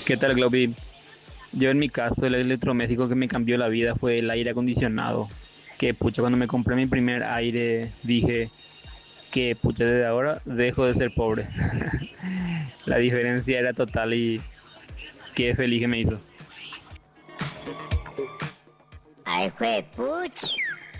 ¿Qué tal, Globy? Yo en mi caso, el electrodoméstico que me cambió la vida fue el aire acondicionado. Que pucha, cuando me compré mi primer aire, dije que pucha, desde ahora dejo de ser pobre. La diferencia era total y qué feliz que me hizo. Ay, juepuch.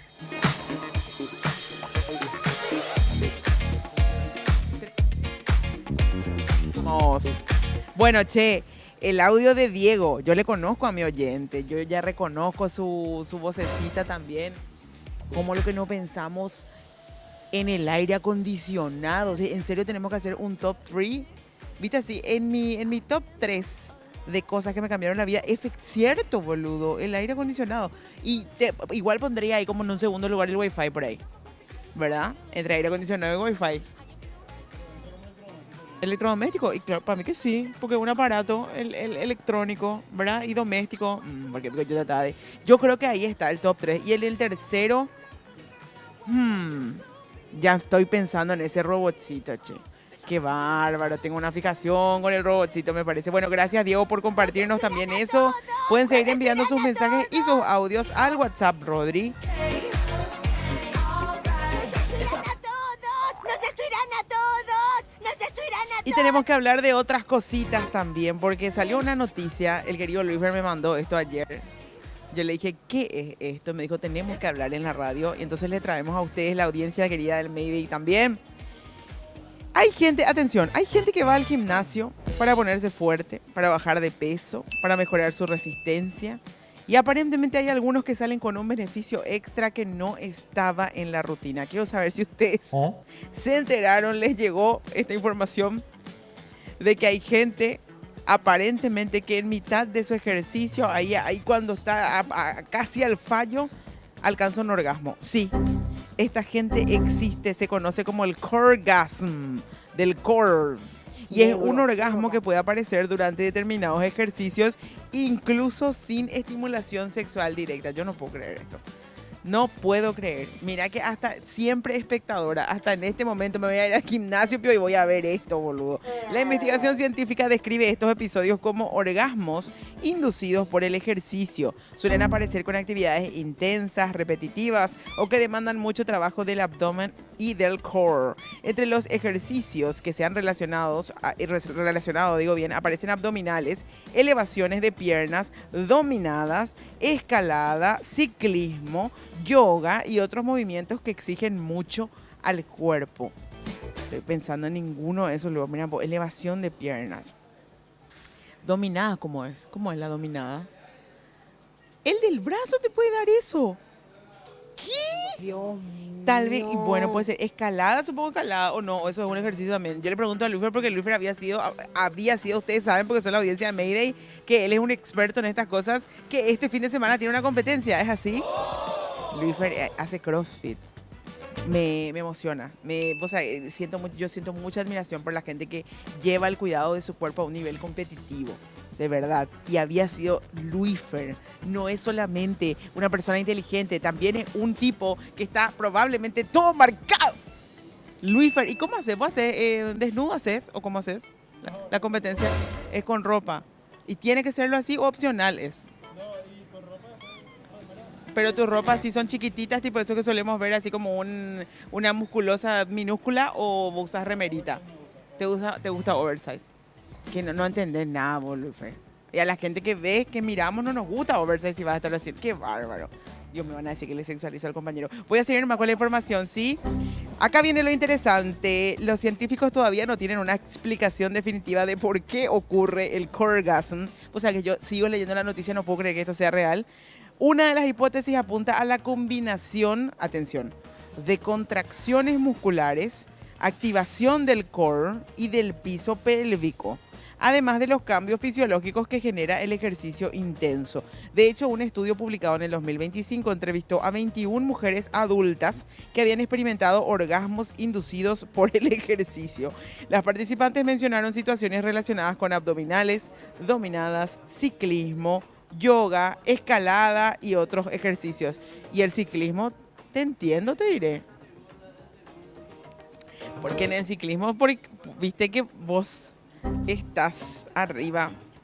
Vamos. Bueno, che, el audio de Diego, yo le conozco a mi oyente, yo ya reconozco su vocecita también. Como lo que no pensamos en el aire acondicionado. ¿Sí? En serio tenemos que hacer un top 3. Viste así, en mi top 3 de cosas que me cambiaron la vida, es cierto, boludo, el aire acondicionado. Y igual pondría ahí como en un segundo lugar el wifi por ahí, ¿verdad? Entre aire acondicionado y wifi. Electrodoméstico, y claro, para mí que sí, porque es un aparato el electrónico, ¿verdad? Y doméstico, porque yo trataba de... Yo creo que ahí está el top 3. Y el tercero, ya estoy pensando en ese robotcito, che. Qué bárbaro, tengo una fijación con el robotcito, me parece. Bueno, gracias Diego por compartirnos también eso. Pueden seguir enviando sus mensajes y sus audios al WhatsApp, Rodri. Y tenemos que hablar de otras cositas también, porque salió una noticia, el querido Luisfer me mandó esto ayer. Yo le dije, ¿qué es esto? Me dijo, tenemos que hablar en la radio. Y entonces le traemos a ustedes, la audiencia querida del Mayday también. Hay gente, atención, hay gente que va al gimnasio para ponerse fuerte, para bajar de peso, para mejorar su resistencia. Y aparentemente hay algunos que salen con un beneficio extra que no estaba en la rutina. Quiero saber si ustedes se enteraron, les llegó esta información de que hay gente aparentemente que en mitad de su ejercicio, ahí cuando está casi al fallo, alcanza un orgasmo. Sí, esta gente existe, se conoce como el coregasm, del core. Y es un orgasmo que puede aparecer durante determinados ejercicios, incluso sin estimulación sexual directa. Yo no puedo creer esto. No puedo creer. Mira que hasta siempre espectadora, hasta en este momento me voy a ir al gimnasio Pio, y voy a ver esto, boludo. La investigación científica describe estos episodios como orgasmos inducidos por el ejercicio. Suelen aparecer con actividades intensas, repetitivas o que demandan mucho trabajo del abdomen y del core. Entre los ejercicios que se han relacionado, digo bien, aparecen abdominales, elevaciones de piernas, dominadas, escalada, ciclismo, yoga y otros movimientos que exigen mucho al cuerpo. Estoy pensando en ninguno de esos luego. Mira, elevación de piernas. Dominada, ¿cómo es? ¿Cómo es la dominada? El del brazo te puede dar eso. ¿Qué? Dios mío. Tal vez, y bueno, puede ser escalada, supongo escalada, o no, eso es un ejercicio también. Yo le pregunto a Lufer porque Lufer había sido, ustedes saben porque son la audiencia de Mayday, que él es un experto en estas cosas, que este fin de semana tiene una competencia, ¿es así? Lufer hace CrossFit. Me emociona. O sea, yo siento mucha admiración por la gente que lleva el cuidado de su cuerpo a un nivel competitivo. De verdad. Y había sido Luifer. No es solamente una persona inteligente, también es un tipo que está probablemente todo marcado. Luifer. ¿Y cómo haces? ¿Vos haces desnudo haces? ¿O cómo haces? La competencia es con ropa. ¿Y tiene que serlo así o opcional es? Pero tus ropas sí son chiquititas, tipo eso que solemos ver así como una musculosa minúscula, o usas remerita. ¿Te gusta oversize? Que no entendés nada, boludo. Y a la gente que ves, que miramos, no nos gusta oversize y vas a estar así. Qué bárbaro. Dios, me van a decir que le sexualizo al compañero. Voy a seguir más con la información, ¿sí? Acá viene lo interesante. Los científicos todavía no tienen una explicación definitiva de por qué ocurre el coregasm. O sea que yo sigo leyendo la noticia, no puedo creer que esto sea real. Una de las hipótesis apunta a la combinación, atención, de contracciones musculares, activación del core y del piso pélvico, además de los cambios fisiológicos que genera el ejercicio intenso. De hecho, un estudio publicado en el 2025 entrevistó a 21 mujeres adultas que habían experimentado orgasmos inducidos por el ejercicio. Las participantes mencionaron situaciones relacionadas con abdominales, dominadas, ciclismo, yoga, escalada y otros ejercicios. Y el ciclismo, te entiendo, te diré. Porque en el ciclismo, viste que vos estás arriba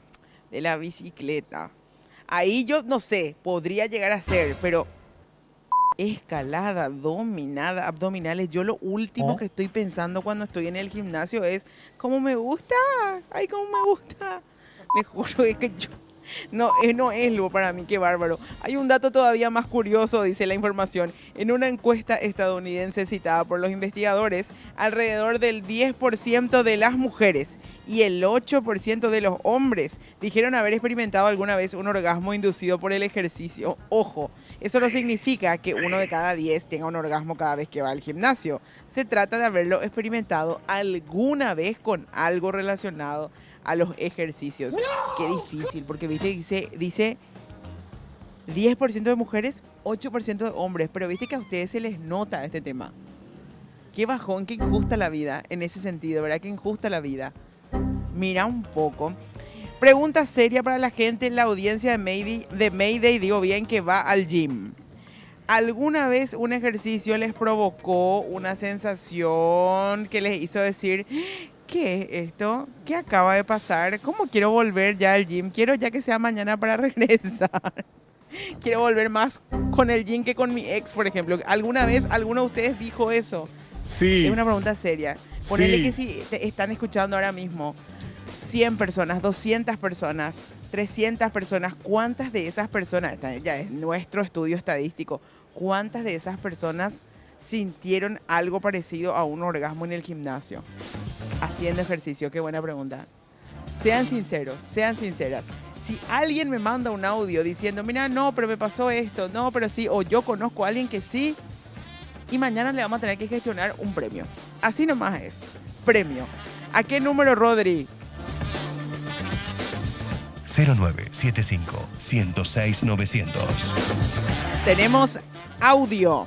de la bicicleta. Ahí yo no sé, podría llegar a ser, pero escalada, dominada, abdominales. Yo lo último que estoy pensando cuando estoy en el gimnasio es cómo me gusta. Ay, cómo me gusta. Le juro es que yo no es lo para mí, qué bárbaro. Hay un dato todavía más curioso, dice la información. En una encuesta estadounidense citada por los investigadores, alrededor del 10% de las mujeres y el 8% de los hombres dijeron haber experimentado alguna vez un orgasmo inducido por el ejercicio. Ojo, eso no significa que uno de cada 10 tenga un orgasmo cada vez que va al gimnasio. Se trata de haberlo experimentado alguna vez con algo relacionado a los ejercicios. Qué difícil, porque viste, dice 10% de mujeres, 8% de hombres, pero viste que a ustedes se les nota este tema. Qué bajón, qué injusta la vida en ese sentido, ¿verdad? Qué injusta la vida. Mira un poco. Pregunta seria para la gente en la audiencia de Mayday, digo bien, que va al gym. ¿Alguna vez un ejercicio les provocó una sensación que les hizo decir, ¿qué es esto? ¿Qué acaba de pasar? ¿Cómo quiero volver ya al gym? Quiero ya que sea mañana para regresar. Quiero volver más con el gym que con mi ex, por ejemplo. ¿Alguna vez alguno de ustedes dijo eso? Sí. Es una pregunta seria. Ponele Sí. que si te están escuchando ahora mismo 100 personas, 200 personas, 300 personas, ¿cuántas de esas personas, ya es nuestro estudio estadístico, cuántas de esas personas sintieron algo parecido a un orgasmo en el gimnasio haciendo ejercicio? Qué buena pregunta. Sean sinceros, sean sinceras. Si alguien me manda un audio diciendo, mira, no, pero me pasó esto, no, pero sí, o yo conozco a alguien que sí, y mañana le vamos a tener que gestionar un premio. Así nomás es. Premio. ¿A qué número, Rodri? 0975 106 900. Tenemos audio.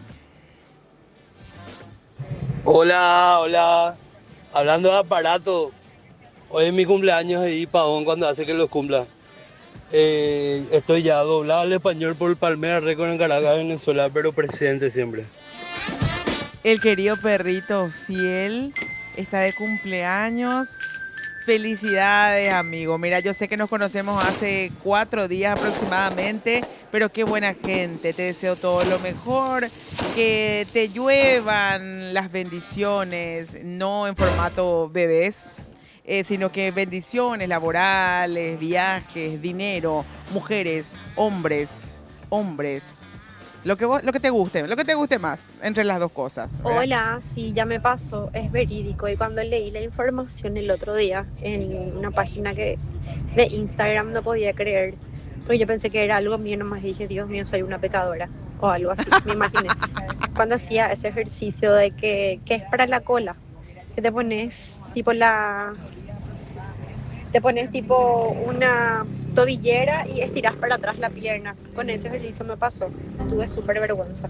Hola, hola. Hablando de aparato, hoy es mi cumpleaños y Pavón cuando hace que los cumpla. Estoy ya doblado al español por Palmera Record en Caracas, Venezuela, pero presente siempre. El querido perrito fiel está de cumpleaños. Felicidades, amigo. Mira, yo sé que nos conocemos hace 4 días aproximadamente, pero qué buena gente. Te deseo todo lo mejor, que te lluevan las bendiciones, no en formato bebés, sino que bendiciones laborales, viajes, dinero, mujeres, hombres. Lo que te guste más entre las dos cosas, ¿verdad? Hola, sí, ya me pasó, es verídico. Y cuando leí la información el otro día en una página de Instagram no podía creer, porque yo pensé que era algo mío, nomás dije, Dios mío, soy una pecadora o algo así, me imaginé. Cuando hacía ese ejercicio de que es para la cola, que te pones tipo una tobillera y estiras para atrás la pierna. Con ese ejercicio me pasó, tuve súper vergüenza.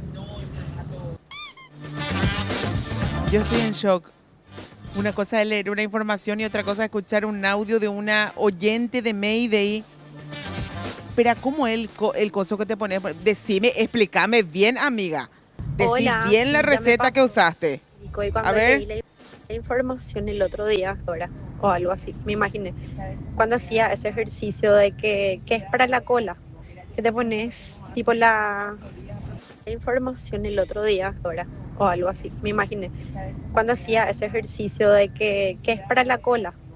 Yo estoy en shock. Una cosa es leer una información y otra cosa es escuchar un audio de una oyente de Mayday. Pero ¿cómo el coso que te pones? Decime, explícame bien, amiga. Decí Hola, bien sí, la ya me receta que pasó. usaste. Y cuando A ver. leí la información el otro día, ahora, o algo así, me imaginé. Cuando hacía ese ejercicio de que es para la cola, que te pones tipo la información el otro día, ahora, o algo así, me imaginé. Cuando hacía ese ejercicio de que es para la cola,